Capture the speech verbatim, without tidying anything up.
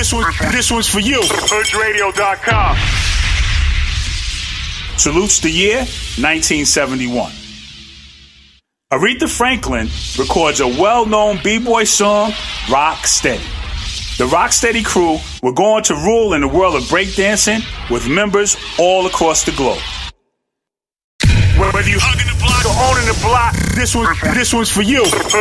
This one, this one's for you. Hood Radio dot com. Salutes the year nineteen seventy-one. Aretha Franklin records a well-known b-boy song, Rock Steady. The Rock Steady crew were going to rule in the world of breakdancing with members all across the globe. Whether you hugging the block or owning the block, This one, this one's for you.